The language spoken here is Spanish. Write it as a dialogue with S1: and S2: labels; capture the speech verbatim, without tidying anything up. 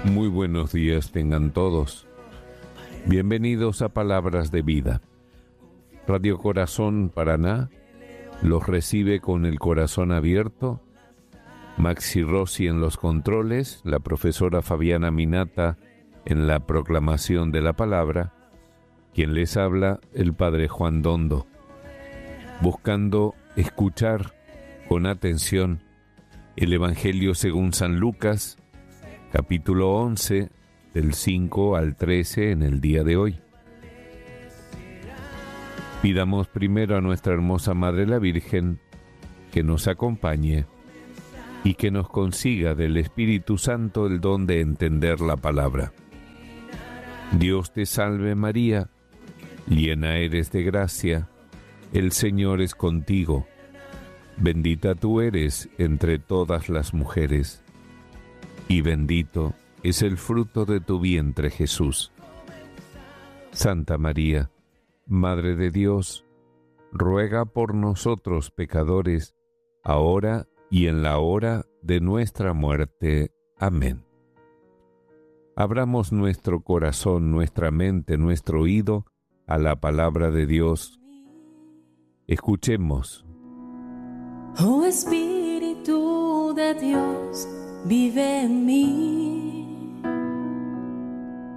S1: Muy buenos días tengan todos. Bienvenidos a Palabras de Vida. Radio Corazón Paraná los recibe con el corazón abierto. Maxi Rossi en los controles, la profesora Fabiana Minata en la proclamación de la palabra, quien les habla, el Padre Juan Dondo, buscando escuchar con atención el Evangelio según San Lucas, capítulo once, del cinco al trece en el día de hoy. Pidamos primero a nuestra hermosa Madre la Virgen que nos acompañe y que nos consiga del Espíritu Santo el don de entender la palabra. Dios te salve María, llena eres de gracia, el Señor es contigo. Bendita tú eres entre todas las mujeres, y bendito es el fruto de tu vientre, Jesús. Santa María, Madre de Dios, ruega por nosotros pecadores, ahora y en la hora de nuestra muerte. Amén. Abramos nuestro corazón, nuestra mente, nuestro oído a la palabra de Dios. Escuchemos.
S2: Oh Espíritu de Dios, vive en mí.